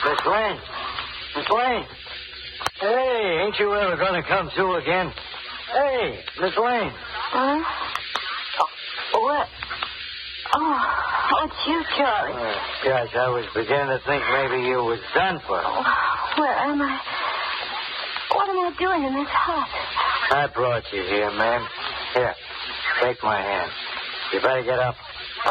Miss Lane. Miss Lane. Hey, ain't you ever going to come to again? Hey, Miss Lane. Huh? What? Oh, it's you, Charlie. Gosh, I was beginning to think maybe you was done for. Where am I? What am I doing in this hut? I brought you here, ma'am. Here, take my hand. You better get up.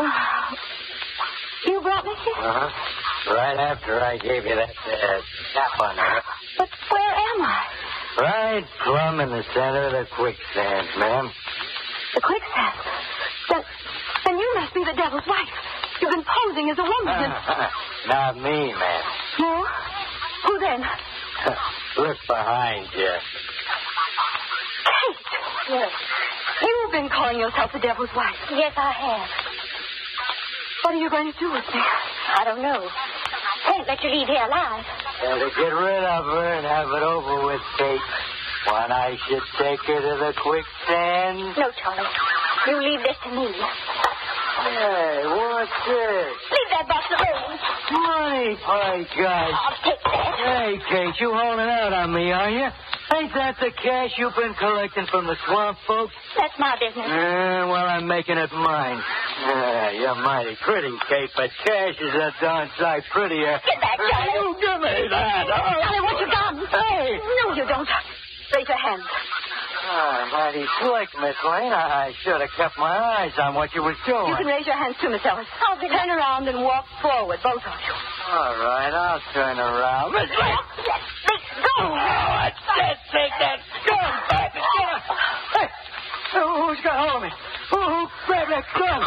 You brought me here? Uh-huh. Right after I gave you that tap on there. But where am I? Right plumb in the center of the quicksand, ma'am. The quicksand? Then you must be the devil's wife. You've been posing as a woman. Not me, ma'am. No? Who then? Look behind you. Kate! Yes. You've been calling yourself the devil's wife. Yes, I have. What are you going to do with me? I don't know. Can't let you leave here alive. To get rid of her and have it over with, Kate. When I should take her to the quicksand. No, Charlie. You leave this to me. Hey, what's this? Leave that box alone. Money, by gosh. I'll take that. Hey, Kate, you holding out on me, are you? Ain't that the cash you've been collecting from the swamp folks? That's my business. Well, I'm making it mine. You're mighty pretty, Kate, but cash is a darn sight prettier. Get back, Charlie. You give me that. Charlie, what you done? Hey. No, you don't. Raise your hand. Mighty slick, Miss Lane. I should have kept my eyes on what you was doing. You can raise your hands too, Miss Ellis. Turn around and walk forward, both of you. All right, I'll turn around. Miss Lane. Go. Oh, I said take that gun back and get her. Hey, who's got hold of me? Who grabbed that gun?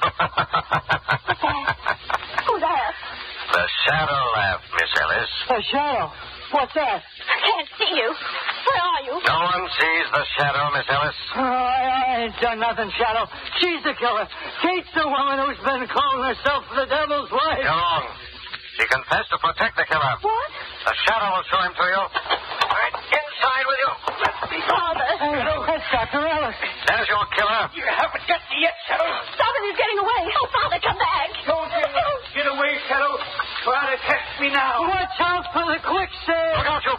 Who's that? The shadow laughed, Miss Ellis. A shadow. What's that? I can't see you. Where are you? No one sees the shadow, Miss Ellis. I ain't done nothing, Shadow. She's the killer. Kate's the woman who's been calling herself the devil's wife. You're wrong. She confessed to protect the killer. What? The shadow will show him to you. Right inside with you. Father. Hey, that's Dr. Ellis. There's your killer. You haven't got me yet, Shadow. Stop him. He's getting away. Oh, Father, come back. Don't get away, Shadow. Try to catch me now. Watch out for the quicksand. Look out, you